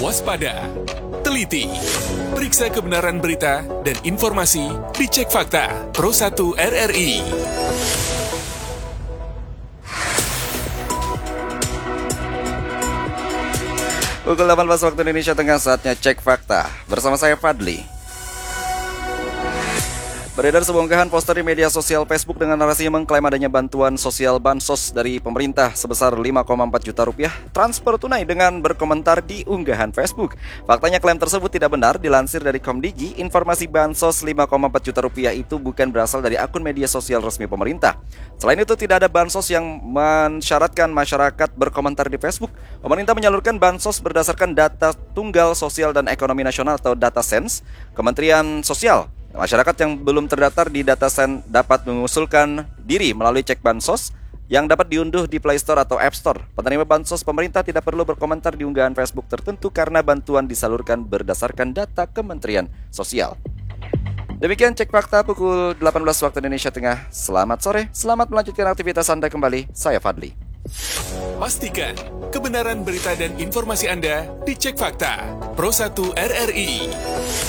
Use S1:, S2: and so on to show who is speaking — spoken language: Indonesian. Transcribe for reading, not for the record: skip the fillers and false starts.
S1: waspada, teliti, periksa kebenaran berita dan informasi di Cek Fakta Pro 1 RRI.
S2: Pukul 18 waktu Indonesia Tengah, saatnya Cek Fakta. Bersama saya Fadli. Beredar sebuah unggahan poster di media sosial Facebook dengan narasi mengklaim adanya bantuan sosial bansos dari pemerintah sebesar 5,4 juta rupiah transfer tunai dengan berkomentar di unggahan Facebook. Faktanya klaim tersebut tidak benar. Dilansir dari Komdigi, informasi bansos 5,4 juta rupiah itu bukan berasal dari akun media sosial resmi pemerintah. Selain itu, tidak ada bansos yang mensyaratkan masyarakat berkomentar di Facebook. Pemerintah menyalurkan bansos berdasarkan data tunggal sosial dan ekonomi nasional atau data Sense Kementerian Sosial. Masyarakat yang belum terdaftar di DataSen dapat mengusulkan diri melalui cek bansos yang dapat diunduh di Play Store atau App Store. Penerima bansos pemerintah tidak perlu berkomentar di unggahan Facebook tertentu karena bantuan disalurkan berdasarkan data Kementerian Sosial. Demikian Cek Fakta pukul 18 waktu Indonesia Tengah. Selamat sore, selamat melanjutkan aktivitas Anda kembali. Saya Fadli.
S1: Pastikan kebenaran berita dan informasi Anda di Cek Fakta Pro 1 RRI.